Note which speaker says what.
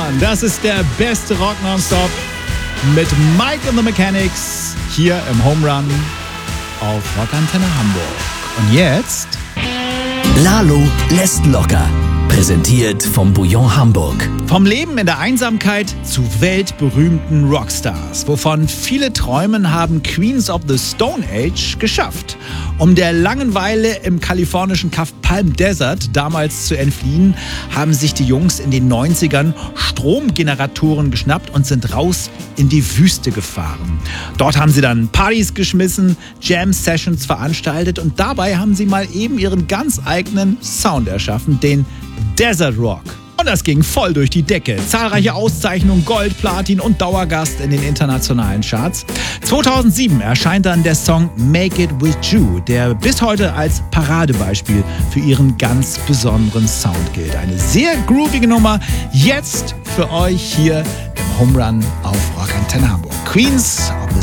Speaker 1: on! Das ist der beste Rock nonstop mit Mike and the Mechanics hier im Home Run auf Rockantenne Hamburg. Und jetzt...
Speaker 2: Lalo lässt locker. Präsentiert vom Bouillon Hamburg.
Speaker 1: Vom Leben in der Einsamkeit zu weltberühmten Rockstars. Wovon viele träumen, haben Queens of the Stone Age geschafft. Um der Langeweile im kalifornischen Kaff Palm Desert damals zu entfliehen, haben sich die Jungs in den 90ern Stromgeneratoren geschnappt und sind raus in die Wüste gefahren. Dort haben sie dann Partys geschmissen, Jam-Sessions veranstaltet und dabei haben sie mal eben ihren ganz eigenen Sound erschaffen, den Desert Rock. Und das ging voll durch die Decke. Zahlreiche Auszeichnungen, Gold, Platin und Dauergast in den internationalen Charts. 2007 erscheint dann der Song Make It With You, der bis heute als Paradebeispiel für ihren ganz besonderen Sound gilt. Eine sehr groovige Nummer, jetzt für euch hier im Home Run auf Rockantenne Hamburg. Queens